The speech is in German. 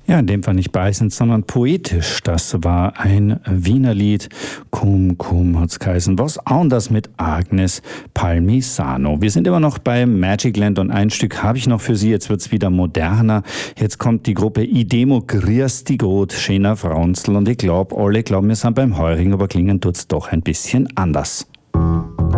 Ja, in dem Fall nicht beißend, sondern poetisch. Das war ein Wiener Lied. Kum Kum hat's geheißen. Was anders mit Agnes Palmisano. Wir sind immer noch bei Magicland und ein Stück habe ich noch für Sie. Jetzt wird's wieder moderner. Jetzt kommt die Gruppe Idemo Grüß die Gott, schöner Franzl. Und ich glaube, alle glauben, wir sind beim Heurigen, aber klingen tut's doch ein bisschen anders.